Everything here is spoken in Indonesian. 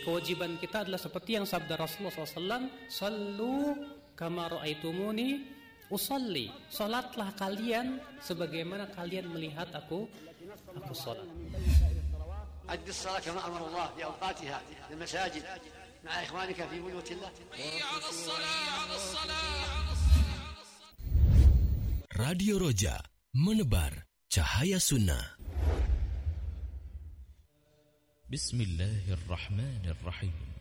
kewajiban kita adalah seperti yang sabda Rasulullah SAW, sallu kama ra'aitumuni usalli. Salatlah kalian sebagaimana kalian melihat aku salat. أدي الصلاة كما أمر الله في أوقاتها في المساجد مع إخوانك في بيوت الله. على الصلاة. Radio Roja, menebar cahaya sunnah. Bismillahirrahmanirrahim.